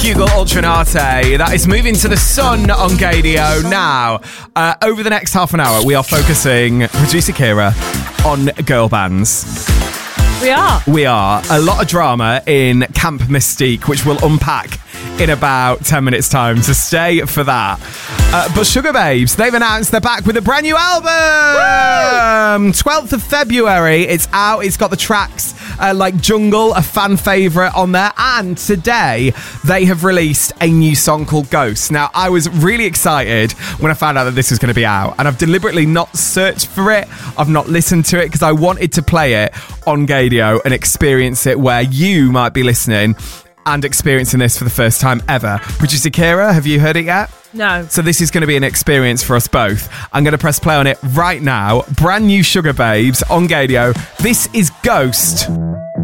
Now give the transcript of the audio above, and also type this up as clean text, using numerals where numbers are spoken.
Bugle Ultranate. That is Moving to the Sun on Gadio now. Over the next half an hour, we are focusing, producer Kira, on girl bands. We are. A lot of drama in Camp Mystique, which we'll unpack in about 10 minutes' time, so stay for that. But Sugar Babes, they've announced they're back with a brand new album! 12th of February, it's out. It's got the tracks like Jungle, a fan favourite, on there. And today, they have released a new song called Ghost. Now, I was really excited when I found out that this was going to be out. And I've deliberately not searched for it. I've not listened to it because I wanted to play it on Gadio and experience it where you might be listening and experiencing this for the first time ever. Producer Kira, have you heard it yet? No. So this is going to be an experience for us both. I'm going to press play on it right now. Brand new Sugar Babes on Gadio. This is Ghost.